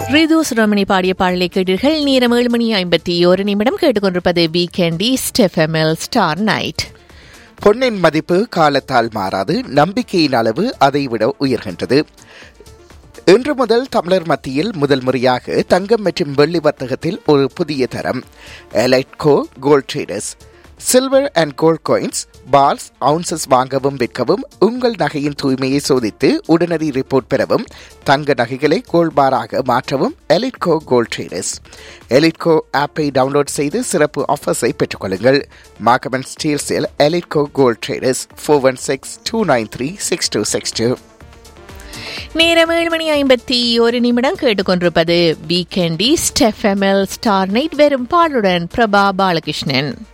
ரிது சுரமணி பாடிய பாடலை கேட்டீர்கள். நேரம் 7:51 கேட்டுக்கொண்டிருப்பது வீக்கெண்ட் ஈஸ்ட் எஃப்எம்எல் ஸ்டார் நைட். பொன்னின் மதிப்பு காலத்தால் மாறாது, நம்பிக்கையின் அளவு அதைவிட உயர்கின்றது. இன்று முதல் தமிழர் மத்தியில் முதல் முறையாக தங்கம் மற்றும் வெள்ளி வர்த்தகத்தில் ஒரு புதிய தரம். எலைட்கோ gold traders. Silver and gold coins, parse, ounces வாங்கவும் விற்கவும், உங்கள் நகையின் தூய்மையை சோதித்து உடனடி ரிப்போர்ட் பெறவும், தங்க நகைகளை கோல்ட் பாராக மாற்றவும் எலிட்கோ கோல்ட் ட்ரேடர்ஸ். எலிட்கோ ஆப்பை டவுன்லோட் செய்து சிறப்பு ஆஃபர்ஸை பெற்றுக்கொள்ளுங்கள். மார்க்கம் & ஸ்டீல்ஸில் எலிட்கோ கோல்ட் ட்ரேடர்ஸ் 416-293-6262. நேரம் 7:51 கேட்டுக்கொண்டிருப்பது வீக்கெண்ட் ஈஸ்ட் எஃப்எம்எல் ஸ்டார் நைட். வெறும் பாலுடன் பிரபா பாலகிருஷ்ணன்.